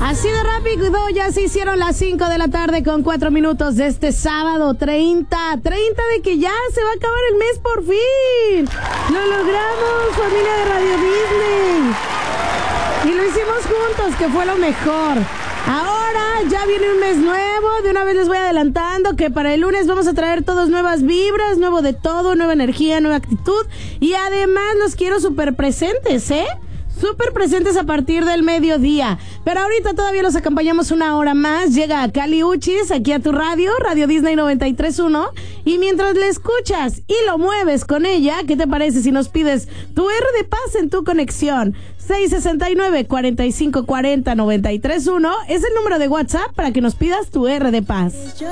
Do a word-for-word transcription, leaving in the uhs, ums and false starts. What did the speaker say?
Así de rápido, ya se hicieron las cinco de la tarde con cuatro minutos de este sábado treinta, treinta de que ya se va a acabar el mes por fin. Lo logramos, familia de Radio Disney. Y lo hicimos juntos, que fue lo mejor. Ahora ya viene un mes nuevo, de una vez les voy adelantando que para el lunes vamos a traer todos nuevas vibras, nuevo de todo, nueva energía, nueva actitud. Y además los quiero súper presentes, ¿eh? Súper presentes a partir del mediodía. Pero ahorita todavía los acompañamos una hora más. Llega Cali Uchis aquí a tu radio, Radio Disney noventa y tres punto uno. Y mientras le escuchas y lo mueves con ella, ¿qué te parece si nos pides tu R de paz en tu conexión? seis sesenta y nueve, cuarenta y cinco cuarenta, noventa y tres punto uno es el número de WhatsApp para que nos pidas tu R de paz.